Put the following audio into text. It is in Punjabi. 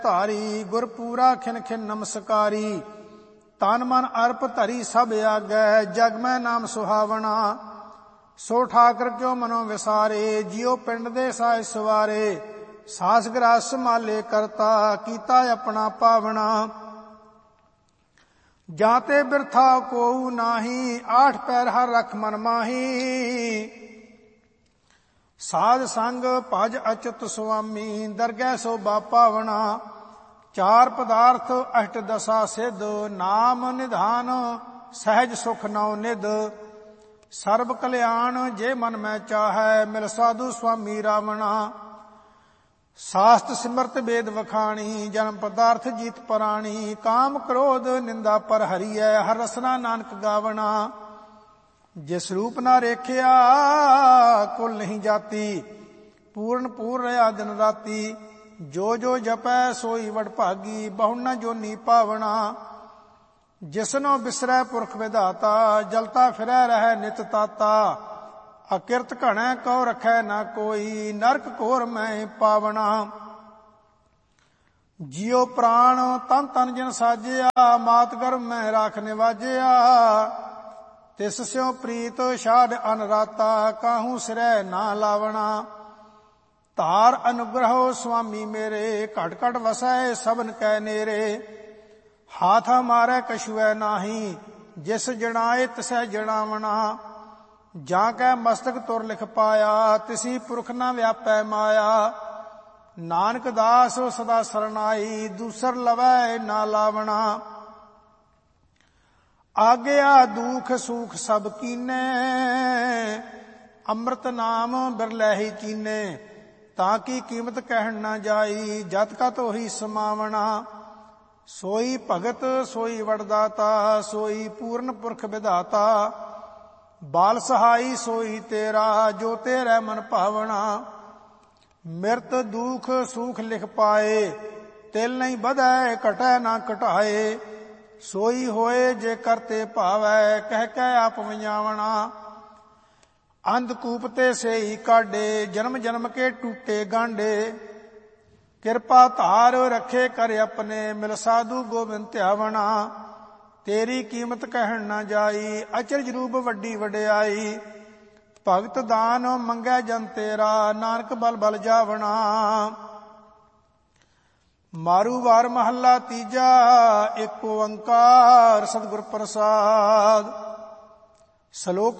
ਧਾਰੀ ਗੁਰ ਪੂਰਾ ਖਿਨ ਖਿਨ ਨਮਸਕਾਰੀ। ਤਨ ਮਨ ਅਰਪ ਧਰੀ ਸਭ ਆਗੈ, ਜਗ ਮੈਂ ਨਾਮ ਸੁਹਾਵਣਾ। ਸੋ ਠਾਕਰ ਕਿਉ ਮਨੋ ਵਿਸਾਰੇ, ਜਿਉ ਪਿੰਡ ਦੇ ਸਾਇ ਸਵਾਰੇ। ਸਾਸ ਗ੍ਰਾਸ ਸੰਭਾਲੇ ਕਰਤਾ, ਕੀਤਾ ਆਪਣਾ ਪਾਵਣਾ। ਜਾਤੇ ਬਿਰਥਾ ਕੋਊ ਨਾਹੀ, ਆਠ ਪੈਰ ਹਰ ਰਖ ਮਨ ਮਾਹੀ। ਸਾਧ ਸੰਗ ਭਜ ਅਚੁਤ ਸੁਆਮੀ, ਦਰਗਹਿ ਸੋਭਾ ਪਾਵਣਾ। ਚਾਰ ਪਦਾਰਥ ਅਸ਼ਟ ਦਸਾ ਸਿਧ, ਨਾਮ ਨਿਧਾਨ ਸਹਿਜ ਸੁਖ ਨਉ ਨਿਧ। ਸਰਬ ਕਲਿਆਣ ਜੇ ਮਨ ਮੈਂ ਚਾਹੈ, ਮਿਲ ਸਾਧੂ ਸੁਆਮੀ ਰਾਵਣਾ। ਸਾਸਤ ਸਿਮਰਤ ਵੇਦ ਵਖਾਣੀ, ਜਨਮ ਪਦਾਰਥ ਜੀਤ ਪਰਾਣੀ। ਕਾਮ ਕ੍ਰੋਧ ਨਿੰਦਾ ਪਰ ਹਰੀਐ, ਹਰ ਰਸਨਾ ਨਾਨਕ ਗਾਵਣਾ। ਜਿਸ ਰੂਪ ਨਾ ਰੇਖਿਆ ਕੁਲ ਨਹੀਂ ਜਾਤੀ, ਪੂਰਨ ਪੂਰ ਰਹਾ ਦਿਨ ਰਾਤੀ। ਜੋ ਜੋ ਜਪੈ ਸੋਈ ਵਡਭਾਗੀ, ਬਹੁ ਨ ਜੋਨੀ ਪਾਵਣਾ। ਜਿਸਨੋ ਬਿਸਰੈ ਪੁਰਖ ਵਿਧਾਤਾ, ਜਲਤਾ ਫਿਰੈ ਰਹਿ ਨਿਤ ਤਾਤਾ। ਅਕਿਰਤ ਘਣੈ ਕਉ ਰਖੈ ਨਾ ਕੋਈ, ਨਰਕ ਘੋਰ ਮੈਂ ਪਾਵਣਾ। ਜਿਉ ਪ੍ਰਾਣ ਤਨ ਤਨ ਜਿਨ ਸਾਜਿਆ, ਮਾਤ ਗਰਭ ਮੈਂ ਰਾਖ ਨਿਵਾਜਿਆ। ਤਿਸ ਸਿਉ ਪ੍ਰੀਤ ਛਾੜ ਅਨਰਾਤਾ, ਕਾਹੂ ਸਿਰੈ ਨਾ ਲਾਵਣਾ। ਧਾਰ ਅਨੁਗ੍ਰਹੋ ਸੁਆਮੀ ਮੇਰੇ, ਘਟ ਘਟ ਵਸੈ ਸਭਨ ਕੈ ਨੇਰੇ। ਹਾਥ ਮਾਰੈ ਕਛੁਐ ਨਾਹੀ, ਜਿਸ ਜਣਾਏ ਤਿਸੈ ਜਣਾਵਣਾ। ਜਾਂ ਕੈ ਮਸਤਕ ਤੁਰ ਲਿਖ ਪਾਇਆ, ਤਿਸੀ ਪੁਰਖ ਨਾ ਵਿਆਪੈ ਮਾਇਆ। ਨਾਨਕ ਦਾਸ ਸਦਾ ਸਰਨਾਈ, ਦੂਸਰ ਲਵੈ ਨਾ ਲਾਵਣਾ। ਆਗਿਆ ਦੁਖ ਸੁਖ ਸਭ ਕੀਨੇ, ਅੰਮ੍ਰਿਤ ਨਾਮ ਬਿਰਲੇ ਹੀ ਚੀਨੇ। ਤਾਂ ਕੀ ਕੀਮਤ ਕਹਿਣ ਨਾ ਜਾਈ, ਜਤ ਕਤ ਉਹੀ ਸਮਾਵਣਾ। ਸੋਈ ਭਗਤ ਸੋਈ ਵਡਦਾਤਾ, ਸੋਈ ਪੂਰਨ ਪੁਰਖ ਵਿਧਾਤਾ। ਬਾਲ ਸਹਾਈ ਸੋਈ ਤੇਰਾ, ਜੋ ਤੇਰੇ ਮਨ ਭਾਵਣਾ। ਮਿਰਤ ਦੁਖ ਸੁਖ ਲਿਖ ਪਾਏ, ਤਿਲ ਨਹੀਂ ਵਧੈ ਘਟੈ ਨਾ ਘਟਾਏ। ਸੋਈ ਹੋਏ ਜੇ ਕਰਤੇ ਭਾਵੈ, ਕਹਿ ਕਹਿ ਆਪ ਵਜਾਵਣਾ। ਅੰਧਕੂਪ ਤੇ ਸੇਈ ਕਾਢੇ, ਜਨਮ ਜਨਮ ਕੇ ਟੂਟੇ ਗਾਂਡੇ। ਕਿਰਪਾ ਧਾਰ ਰੱਖੇ ਕਰ ਆਪਣੇ, ਮਿਲ ਸਾਧੂ ਗੋਬਿੰਦ ਧਿਆਵਣਾ। ਤੇਰੀ ਕੀਮਤ ਕਹਿਣ ਨਾ ਜਾਈ, ਅਚਰਜ ਰੂਪ ਵੱਡੀ ਵਡਿਆਈ। ਭਗਤ ਦਾਨ ਮੰਗੈ ਜਨ ਤੇਰਾ, ਨਾਨਕ ਬਲ ਬਲ ਜਾਵਣਾ। ਮਾਰੂ ਵਾਰ ਮਹੱਲਾ ਤੀਜਾ, ਏਕ ਓੰਕਾਰ ਸਤਿਗੁਰ ਪ੍ਰਸਾਦ। ਸ਼ਲੋਕ